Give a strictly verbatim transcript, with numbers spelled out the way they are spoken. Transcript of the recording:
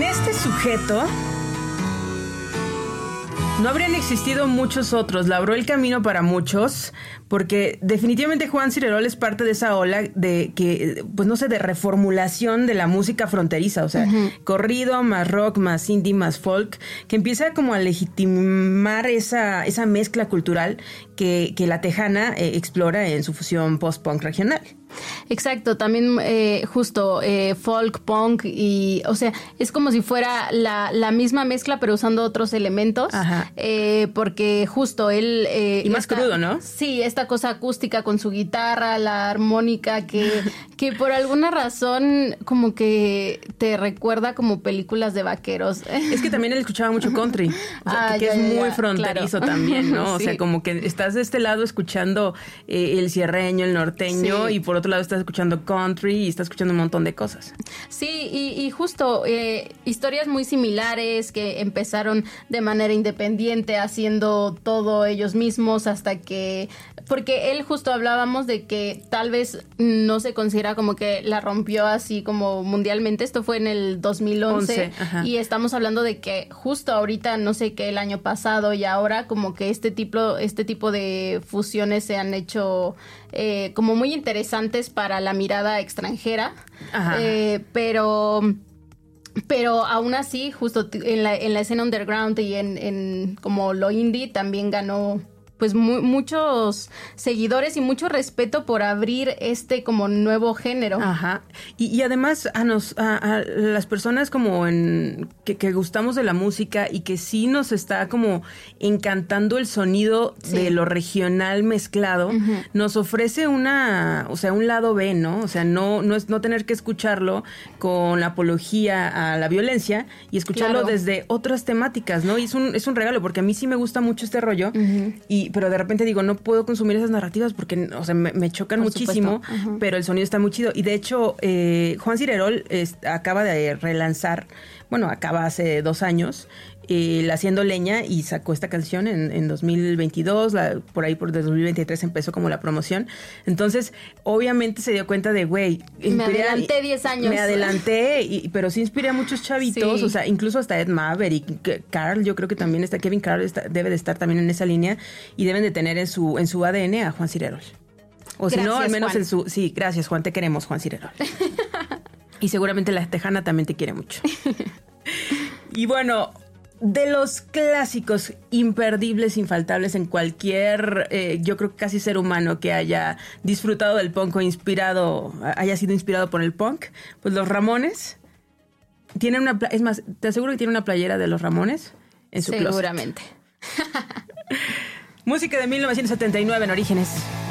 este sujeto no habrían existido muchos otros, labró el camino para muchos, porque definitivamente Juan Cirerol es parte de esa ola de que, pues no sé, de reformulación de la música fronteriza, o sea, uh-huh. corrido, más rock, más indie, más folk, que empieza como a legitimar esa, esa mezcla cultural que, que La Tejana eh, explora en su fusión post-punk regional. Exacto, también eh, justo eh, folk, punk y, o sea, es como si fuera la, la misma mezcla pero usando otros elementos, eh, porque justo él... Eh, y más esta, crudo, ¿no? Sí, esta cosa acústica con su guitarra, la armónica, que, que por alguna razón como que te recuerda como películas de vaqueros. Es que también él escuchaba mucho country, o sea, ah, que, que ya, es ya, muy ya, fronterizo claro. también, ¿no? O sí. sea, como que estás de este lado escuchando eh, el sierreño, el norteño, sí. y por otro lado estás escuchando country y estás escuchando un montón de cosas. Sí, y, y justo eh, historias muy similares que empezaron de manera independiente haciendo todo ellos mismos hasta que... Porque él justo hablábamos de que tal vez no se considera como que la rompió así como mundialmente. Esto fue en el dos mil once y estamos hablando de que justo ahorita, no sé qué, el año pasado y ahora como que este tipo, este tipo de fusiones se han hecho eh, como muy interesantes para la mirada extranjera. Eh, pero... Pero aún así, justo en la, en la escena underground y en, en como lo indie también ganó pues mu- muchos seguidores y mucho respeto por abrir este como nuevo género. Ajá. Y, y además a, nos, a, a las personas como en que, que gustamos de la música y que sí nos está como encantando el sonido sí. de lo regional mezclado, uh-huh. nos ofrece una, o sea, un lado B, ¿no? O sea, no, no es no tener que escucharlo con la apología a la violencia y escucharlo claro. desde otras temáticas, ¿no? Y es un, es un regalo, porque a mí sí me gusta mucho este rollo, uh-huh. y pero de repente digo, no puedo consumir esas narrativas porque, o sea, me, me chocan Por muchísimo, uh-huh. pero el sonido está muy chido. Y de hecho, eh, Juan Cirerol es, acaba de relanzar, bueno, acaba hace dos años, eh, la Haciendo Leña, y sacó esta canción en, en dos mil veintidós, la, por ahí por dos mil veintitrés empezó como la promoción. Entonces, obviamente se dio cuenta de, güey, me adelanté diez años. Me adelanté, y, pero sí inspiré a muchos chavitos, sí. o sea, incluso hasta Ed Maverick, Carl, yo creo que también está, Kevin Carl está, debe de estar también en esa línea, y deben de tener en su, en su A D N a Juan Cirerol. O si no, al menos Juan. en su... Sí, gracias, Juan, te queremos, Juan Cirerol. Y seguramente la Tejana también te quiere mucho. Y bueno, de los clásicos imperdibles, infaltables en cualquier, eh, yo creo que casi ser humano que haya disfrutado del punk o inspirado, haya sido inspirado por el punk, pues los Ramones tienen una... Es más, te aseguro que tienen una playera de los Ramones en su closet. Seguramente. Música de mil novecientos setenta y nueve en Orígenes.